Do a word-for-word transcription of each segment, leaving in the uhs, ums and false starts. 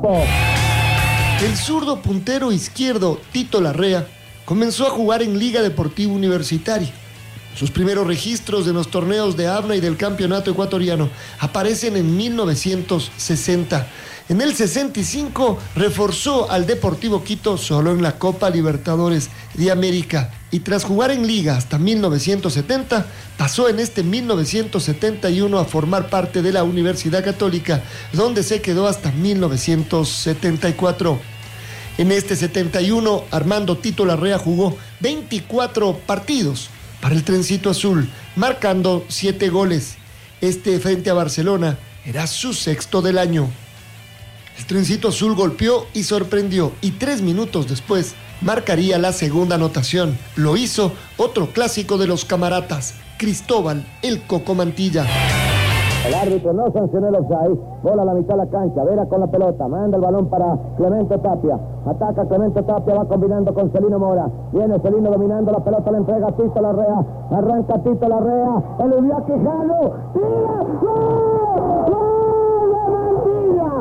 equipo. El zurdo puntero izquierdo Tito Larrea comenzó a jugar en Liga Deportiva Universitaria. Sus primeros registros en los torneos de A B N A y del campeonato ecuatoriano aparecen en mil novecientos sesenta. En el sesenta y cinco reforzó al Deportivo Quito solo en la Copa Libertadores de América y tras jugar en Liga hasta mil novecientos setenta, pasó en este mil novecientos setenta y uno a formar parte de la Universidad Católica, donde se quedó hasta mil novecientos setenta y cuatro. En este setenta y uno, Armando Tito Larrea jugó veinticuatro partidos para el Trencito Azul, marcando siete goles. Este frente a Barcelona era su sexto del año. El Trencito Azul golpeó y sorprendió, y tres minutos después marcaría la segunda anotación. Lo hizo otro clásico de los camaratas, Cristóbal El Coco Mantilla. El árbitro no sancionó el offside. Bola a la mitad de la cancha. Vera con la pelota. Manda el balón para Clemente Tapia. Ataca Clemente Tapia. Va combinando con Celino Mora. Viene Celino dominando la pelota. Le entrega a Tito Larrea. Arranca Tito Larrea. Eludió a Quijano. ¡Tira! ¡Gol! ¡Gol de Mantilla!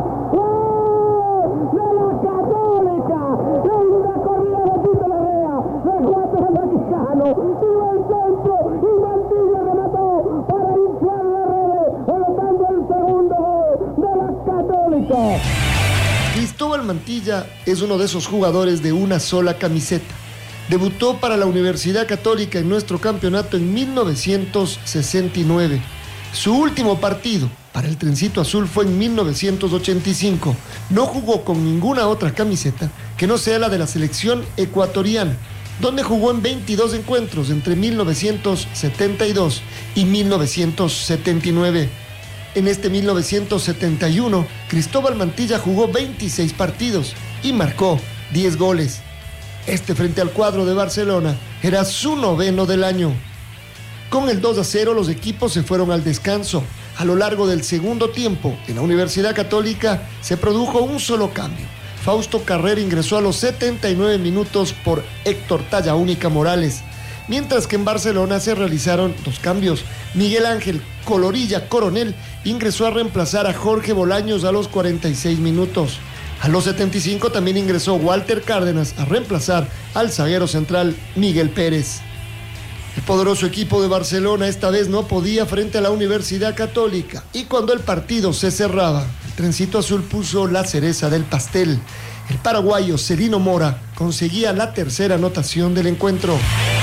¡Gol de la Católica! ¡Linda corrida de Tito Larrea! Dejó atrás a Quijano. ¡Tiró el centro! Y Mantilla remató para inflar la red. Anotando el segundo gol de la Católica. Cristóbal Mantilla es uno de esos jugadores de una sola camiseta. Debutó para la Universidad Católica en nuestro campeonato en mil novecientos sesenta y nueve. Su último partido para el Trencito Azul fue en mil novecientos ochenta y cinco. No jugó con ninguna otra camiseta que no sea la de la selección ecuatoriana, donde jugó en veintidós encuentros entre mil novecientos setenta y dos y mil novecientos setenta y nueve. En este mil novecientos setenta y uno, Cristóbal Mantilla jugó veintiséis partidos y marcó diez goles. Este frente al cuadro de Barcelona era su noveno del año. Con el dos a cero los equipos se fueron al descanso. A lo largo del segundo tiempo, en la Universidad Católica se produjo un solo cambio. Fausto Carrera ingresó a los setenta y nueve minutos por Héctor Talla Única Morales, mientras que en Barcelona se realizaron dos cambios. Miguel Ángel Colorilla Coronel ingresó a reemplazar a Jorge Bolaños a los cuarenta y seis minutos. A los setenta y cinco también ingresó Walter Cárdenas a reemplazar al zaguero central Miguel Pérez. El poderoso equipo de Barcelona esta vez no podía frente a la Universidad Católica, y cuando el partido se cerraba, el Trencito Azul puso la cereza del pastel. El paraguayo Celino Mora conseguía la tercera anotación del encuentro.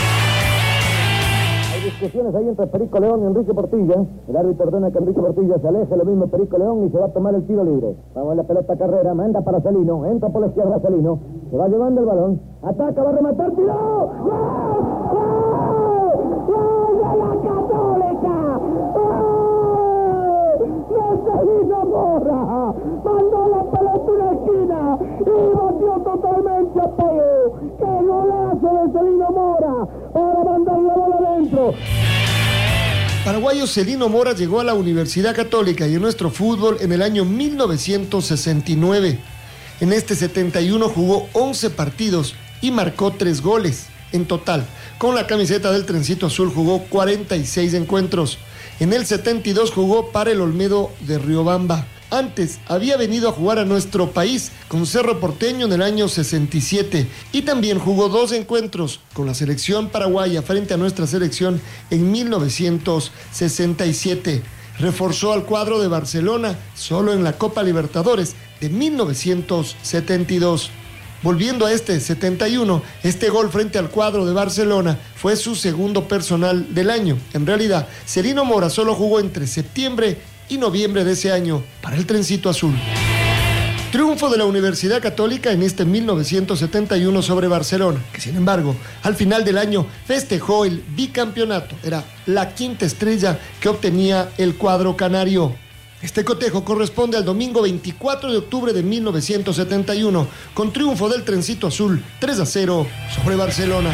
Hay discusiones ahí entre Perico León y Enrique Portilla. El árbitro ordena que Enrique Portilla se aleje, lo mismo Perico León, y se va a tomar el tiro libre. Vamos a la pelota Carrera, manda para Celino, entra por la izquierda Celino, se va llevando el balón, ataca, va a rematar, tiró. ¡Gol! ¡Gol! ¡Gol de la Católica! ¡Gol! ¡De Celino Mora! Mandó la pelota en la esquina y batió totalmente a Polo. ¡Qué golazo de Celino Mora! Para mandar la bola adentro. Paraguayo Celino Mora llegó a la Universidad Católica y en nuestro fútbol en el año mil novecientos sesenta y nueve. En este setenta y uno jugó once partidos y marcó tres goles. En total, con la camiseta del Trencito Azul jugó cuarenta y seis encuentros. En el setenta y dos jugó para el Olmedo de Riobamba. Antes había venido a jugar a nuestro país con Cerro Porteño en el año sesenta y siete y también jugó dos encuentros con la selección paraguaya frente a nuestra selección en mil novecientos sesenta y siete. Reforzó al cuadro de Barcelona solo en la Copa Libertadores de mil novecientos setenta y dos. Volviendo a este setenta y uno, este gol frente al cuadro de Barcelona fue su segundo personal del año. En realidad, Celino Mora solo jugó entre septiembre y noviembre de ese año para el Trencito Azul. Triunfo de la Universidad Católica en este mil novecientos setenta y uno sobre Barcelona, que sin embargo, al final del año festejó el bicampeonato. Era la quinta estrella que obtenía el cuadro canario. Este cotejo corresponde al domingo veinticuatro de octubre de mil novecientos setenta y uno, con triunfo del Trencito Azul tres a cero sobre Barcelona.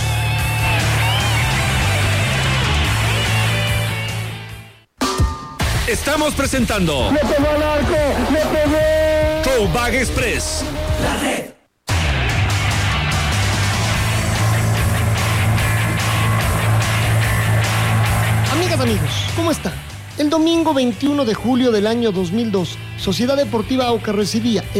Estamos presentando ¡Le pegó al arco! ¡Le pegó! Throwback Express. La red. Amigas, amigos, ¿cómo están? El domingo veintiuno de julio del año dos mil dos, Sociedad Deportiva Aucas recibía